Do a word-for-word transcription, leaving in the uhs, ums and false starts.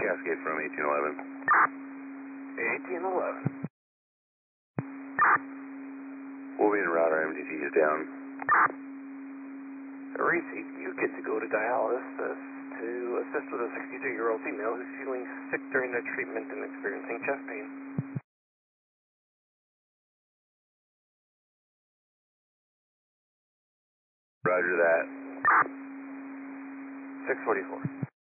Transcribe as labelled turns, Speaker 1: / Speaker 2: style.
Speaker 1: Cascade from eighteen eleven.
Speaker 2: eighteen eleven.
Speaker 1: We'll be en route, our M D T is down.
Speaker 2: Reese, you get to go to dialysis to assist with a sixty-two-year-old female who's feeling sick during their treatment and experiencing chest pain.
Speaker 1: Roger that.
Speaker 2: six forty-four.